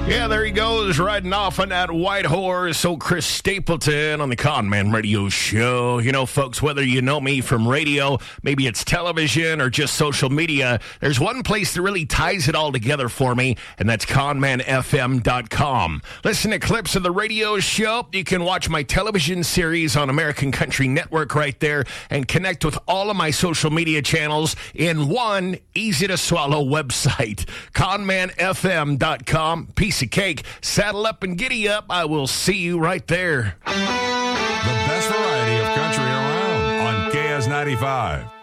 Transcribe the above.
Yeah, there he goes, riding off on that white horse. So Chris Stapleton on the Con Man Radio Show. You know, folks, whether you know me from radio, maybe it's television or just social media, there's one place that really ties it all together for me, and that's conmanfm.com. Listen to clips of the radio show. You can watch my television series on American Country Network right there and connect with all of my social media channels in one easy-to-swallow website, conmanfm.com. Piece of cake. Saddle up and giddy up. I will see you right there. The best variety of country around on KS95.